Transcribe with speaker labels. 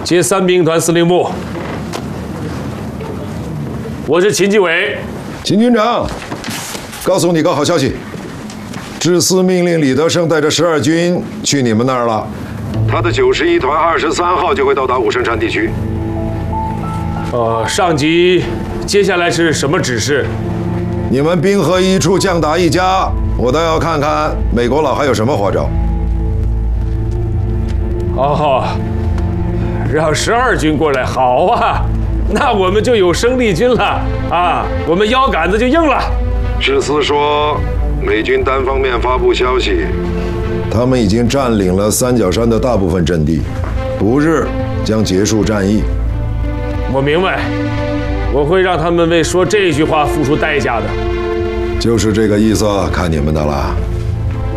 Speaker 1: 接三兵团司令部，我是秦继伟。
Speaker 2: 秦军长，告诉你个好消息，致司命令李德胜带着12军去你们那儿了。他的91团23号就会到达武胜山地区。
Speaker 1: 上级，接下来是什么指示？
Speaker 2: 你们兵合一处，将打一家，我倒要看看美国佬还有什么花招。
Speaker 1: 哦，让12军过来，好啊，那我们就有生力军了啊，我们腰杆子就硬了。
Speaker 2: 致司说，美军单方面发布消息，他们已经占领了三角山的大部分阵地，不日将结束战役。
Speaker 1: 我明白，我会让他们为说这句话付出代价的。
Speaker 2: 就是这个意思，看你们的了。